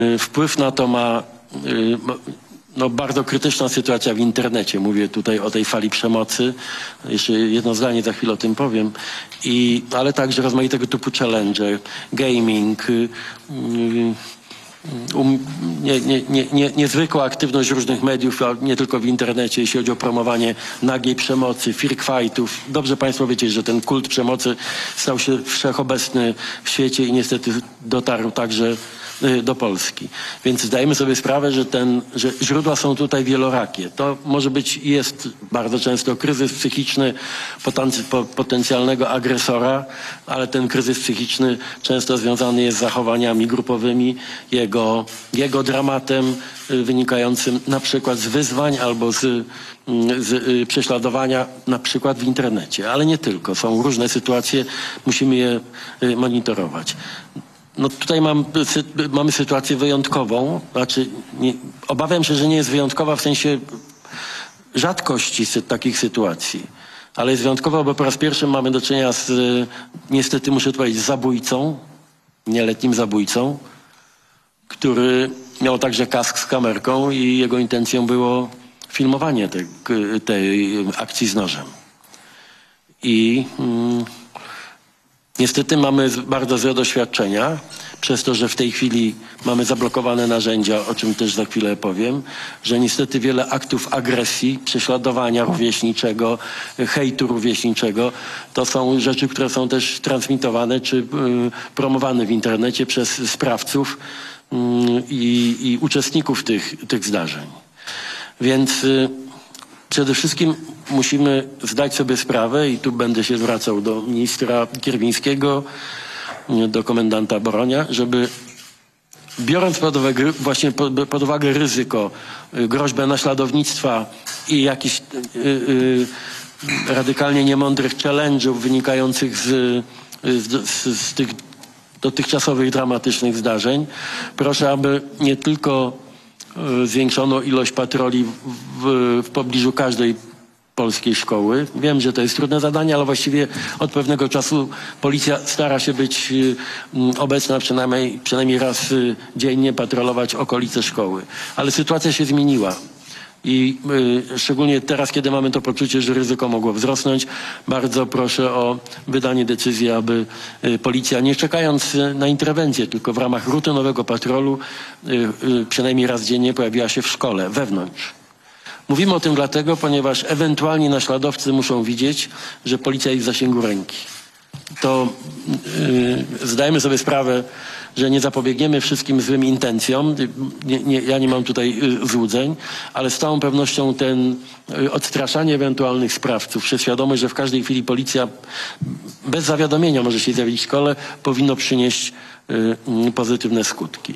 Wpływ na to ma no, bardzo krytyczna sytuacja w internecie. Mówię tutaj o tej fali przemocy. Jeszcze jedno zdanie, za chwilę o tym powiem. Ale także rozmaitego typu challenge, gaming, niezwykła aktywność różnych mediów, nie tylko w internecie, jeśli chodzi o promowanie nagiej przemocy, freak fightów. Dobrze Państwo wiecie, że ten kult przemocy stał się wszechobecny w świecie i niestety dotarł także do Polski. Więc zdajemy sobie sprawę, że źródła są tutaj wielorakie. To może być i jest bardzo często kryzys psychiczny potencjalnego agresora, ale ten kryzys psychiczny często związany jest z zachowaniami grupowymi, jego dramatem wynikającym na przykład z wyzwań albo z prześladowania na przykład w internecie. Ale nie tylko. Są różne sytuacje, musimy je monitorować. No tutaj mamy sytuację wyjątkową, znaczy obawiam się, że nie jest wyjątkowa w sensie rzadkości takich sytuacji, ale jest wyjątkowa, bo po raz pierwszy mamy do czynienia z, niestety muszę to powiedzieć, zabójcą, nieletnim zabójcą, który miał także kask z kamerką i jego intencją było filmowanie tej akcji z nożem. Niestety mamy bardzo złe doświadczenia, przez to, że w tej chwili mamy zablokowane narzędzia, o czym też za chwilę powiem, że niestety wiele aktów agresji, prześladowania rówieśniczego, hejtu rówieśniczego, to są rzeczy, które są też transmitowane czy promowane w internecie przez sprawców i uczestników tych zdarzeń. Więc przede wszystkim musimy zdać sobie sprawę i tu będę się zwracał do ministra Kierwińskiego, do komendanta Boronia, żeby biorąc pod uwagę ryzyko, groźbę naśladownictwa i jakichś radykalnie niemądrych challenge'ów wynikających z tych dotychczasowych dramatycznych zdarzeń, proszę, aby nie tylko zwiększono ilość patroli w pobliżu każdej polskiej szkoły. Wiem, że to jest trudne zadanie, ale właściwie od pewnego czasu policja stara się być obecna przynajmniej raz dziennie, patrolować okolice szkoły. Ale sytuacja się zmieniła. I szczególnie teraz, kiedy mamy to poczucie, że ryzyko mogło wzrosnąć, bardzo proszę o wydanie decyzji, aby policja, nie czekając na interwencję, tylko w ramach rutynowego patrolu, przynajmniej raz dziennie pojawiła się w szkole, wewnątrz. Mówimy o tym dlatego, ponieważ ewentualnie naśladowcy muszą widzieć, że policja jest w zasięgu ręki. To zdajemy sobie sprawę, że nie zapobiegniemy wszystkim złym intencjom. Ja nie mam tutaj złudzeń, ale z całą pewnością odstraszanie ewentualnych sprawców, przez świadomość, że w każdej chwili policja bez zawiadomienia może się zjawić w szkole, powinno przynieść pozytywne skutki.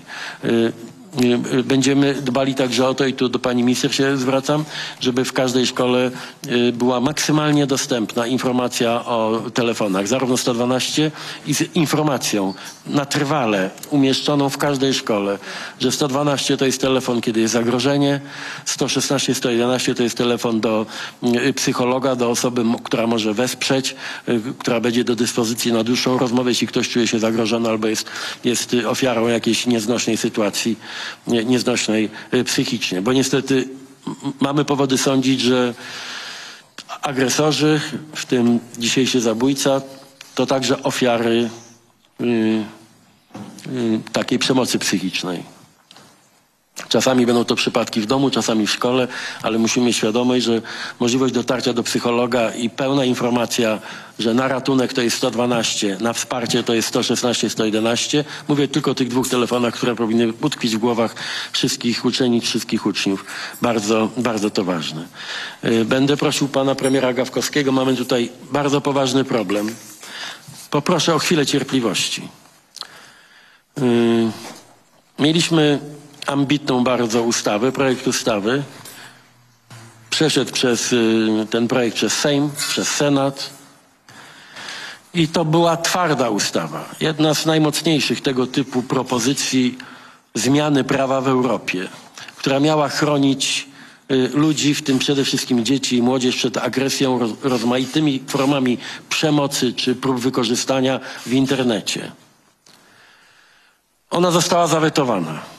Będziemy dbali także o to, i tu do pani minister się zwracam, żeby w każdej szkole była maksymalnie dostępna informacja o telefonach, zarówno 112 i z informacją na trwale umieszczoną w każdej szkole, że 112 to jest telefon, kiedy jest zagrożenie, 116, 111 to jest telefon do psychologa, do osoby, która może wesprzeć, która będzie do dyspozycji na dłuższą rozmowę, jeśli ktoś czuje się zagrożony albo jest ofiarą jakiejś nieznośnej sytuacji, nieznośnej psychicznie, bo niestety mamy powody sądzić, że agresorzy, w tym dzisiejszy zabójca, to także ofiary takiej przemocy psychicznej. Czasami będą to przypadki w domu, czasami w szkole, ale musimy mieć świadomość, że możliwość dotarcia do psychologa i pełna informacja, że na ratunek to jest 112, na wsparcie to jest 116, 111. Mówię tylko o tych dwóch telefonach, które powinny utkwić w głowach wszystkich uczennic, wszystkich uczniów. Bardzo, bardzo to ważne. Będę prosił pana premiera Gawkowskiego. Mamy tutaj bardzo poważny problem. Poproszę o chwilę cierpliwości. Mieliśmy ambitną bardzo ustawę, projekt ustawy. Przeszedł ten projekt przez Sejm, przez Senat i to była twarda ustawa. Jedna z najmocniejszych tego typu propozycji zmiany prawa w Europie, która miała chronić ludzi, w tym przede wszystkim dzieci i młodzież, przed agresją, rozmaitymi formami przemocy czy prób wykorzystania w internecie. Ona została zawetowana.